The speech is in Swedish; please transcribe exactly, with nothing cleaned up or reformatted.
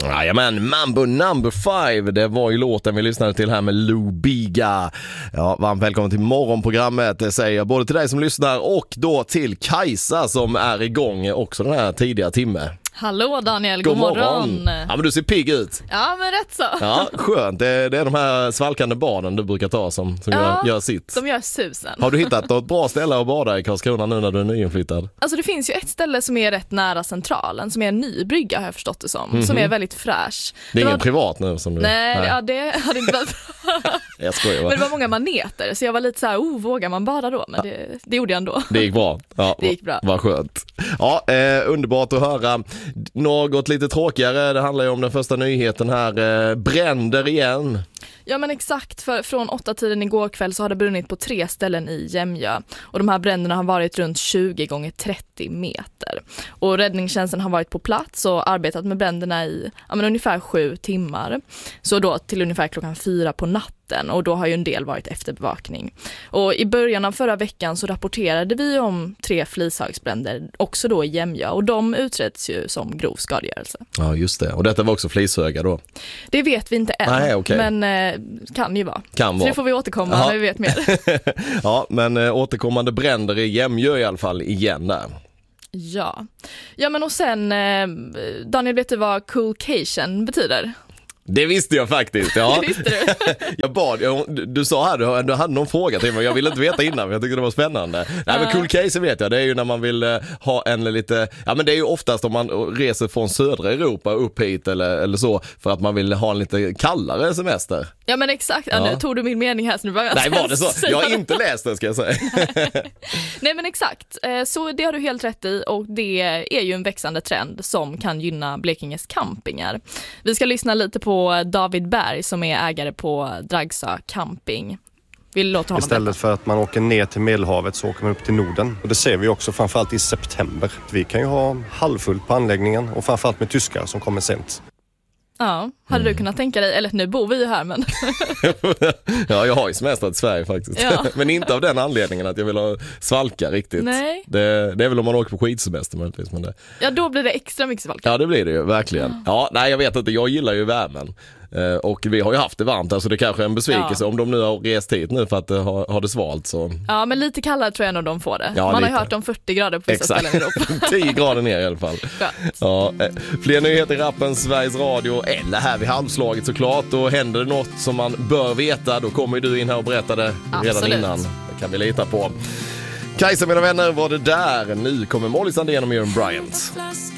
Jajamän, Mambo number five. Det var ju låten vi lyssnade till här med Lou Bega. Ja, varmt välkommen till morgonprogrammet. Det säger jag både till dig som lyssnar och då till Kajsa som är igång också den här tidiga timme. Hallå Daniel, god, god morgon. morgon. Ja, men du ser pigg ut. Ja, men rätt så. Ja, skönt. Det, det är de här svalkande barnen du brukar ta som, som ja, gör, gör sitt. De gör susen. Har du hittat något bra ställe att bada i Karlskrona nu när du är nyinflyttad? Alltså det finns ju ett ställe som är rätt nära centralen, som är en ny brygga har jag förstått det som, mm-hmm. som är väldigt fräsch. Det är det ingen var... privat nu som du... Nej, Nej. Ja, det hade inte varit jag skojar, va? Men det var många maneter, så jag var lite så här, oh, vågar man bada då? Men det, det gjorde jag ändå. Det gick bra. Ja, det gick bra. Vad skönt. Ja, eh, underbart att höra. Något lite tråkigare, det handlar ju om den första nyheten här. Eh, bränder igen. Ja men exakt, för från åtta tiden igår kväll så har det brunnit på tre ställen i Jämjö. Och de här bränderna har varit runt tjugo gånger trettio meter. Och räddningstjänsten har varit på plats och arbetat med bränderna i ja, men ungefär sju timmar. Så då till ungefär klockan fyra på natten. Och då har ju en del varit efter bevakning. Och i början av förra veckan så rapporterade vi om tre flishögsbränder också då i Jämjö. Och de utreds ju som grov skadegörelse. Ja just det, och detta var också flishöga då? Det vet vi inte än. Nej, okay. Men eh, kan ju vara. Kan så vara. det får vi återkomma ja. när vi vet mer. Ja, men eh, återkommande bränder i Jämjö i alla fall igen där. Ja. Ja men och sen eh, Daniel, vet du vad Coolcation betyder? Det visste jag faktiskt, ja. Det visste du. Jag bad, jag, du sa här, du, du hade någon fråga till mig, jag ville inte veta innan, men jag tyckte det var spännande. Nej men cool case vet jag, det är ju när man vill uh, ha en lite, ja men det är ju oftast om man reser från södra Europa upp hit eller, eller så, för att man vill ha en lite kallare semester. Ja men exakt, ja. Nu tog du min mening här så nu börjar jag. Nej var det så? Jag har inte läst det ska jag säga. Nej men exakt, så det har du helt rätt i och det är ju en växande trend som kan gynna Blekinges campingar. Vi ska lyssna lite på David Berg som är ägare på Dragsö camping. Vill låta honom Istället berätta. för att man åker ner till Medelhavet så åker man upp till Norden. Och det ser vi också framförallt i september. Vi kan ju ha halvfullt på anläggningen och framförallt med tyskar som kommer sent. Ja, hade du kunnat tänka dig, eller nu bor vi ju här men... Ja, jag har ju semestrat i Sverige faktiskt. Ja. Men inte av den anledningen att jag vill ha svalka riktigt. Nej. Det, det är väl om man åker på skidsemester möjligtvis. Men det... Ja, då blir det extra mycket svalka. Ja, det blir det ju, verkligen. Ja, ja nej jag vet inte, jag gillar ju värmen. Uh, och vi har ju haft det varmt, alltså det kanske är en besvikelse ja. Om de nu har rest hit nu för att uh, ha, ha det svalt så... Ja, men lite kallare tror jag nog de får det. Ja, man lite. har hört om fyrtio grader på vissa ställen i Europa. tio grader ner i alla fall. Ja, uh, fler nyheter i rappen Sveriges Radio eller här vid halvslaget såklart. Och händer det något som man bör veta, då kommer du in här och berättar det redan Absolut. Innan. Det kan vi lita på. Kajsa mina vänner var det där. Nu kommer Molly Sandén och Miriam Bryant.